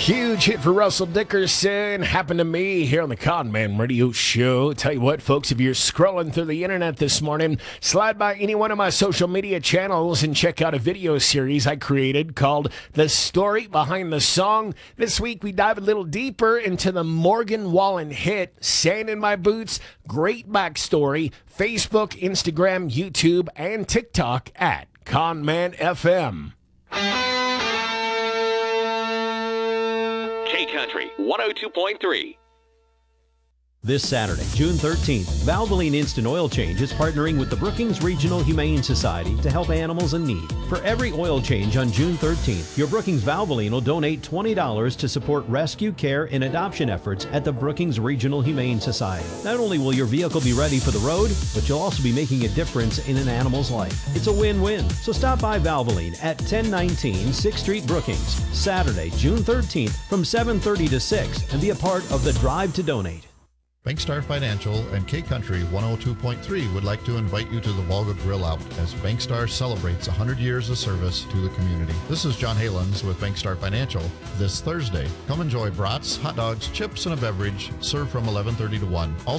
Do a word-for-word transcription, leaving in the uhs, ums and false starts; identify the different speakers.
Speaker 1: Huge hit for Russell Dickerson. Happened to me here on the Con Man Radio Show. Tell you what, folks, if you're scrolling through the internet this morning, slide by any one of my social media channels and check out a video series I created called The Story Behind the Song. This week, we dive a little deeper into the Morgan Wallen hit, Sand in My Boots. Great backstory. Facebook, Instagram, YouTube, and TikTok at Con Man F M.
Speaker 2: K-Country one oh two point three.
Speaker 3: This Saturday, June thirteenth, Valvoline Instant Oil Change is partnering with the Brookings Regional Humane Society to help animals in need. For every oil change on June thirteenth, your Brookings Valvoline will donate twenty dollars to support rescue, care, and adoption efforts at the Brookings Regional Humane Society. Not only will your vehicle be ready for the road, but you'll also be making a difference in an animal's life. It's a win-win. So stop by Valvoline at ten nineteen sixth Street, Brookings, Saturday, June thirteenth from seven thirty to six, and be a part of the Drive to Donate.
Speaker 4: Bankstar Financial and K-Country one oh two point three would like to invite you to the Volga Grill Out as Bankstar celebrates one hundred years of service to the community. This is John Halens with Bankstar Financial. This Thursday, come enjoy brats, hot dogs, chips, and a beverage served from eleven thirty to one. Also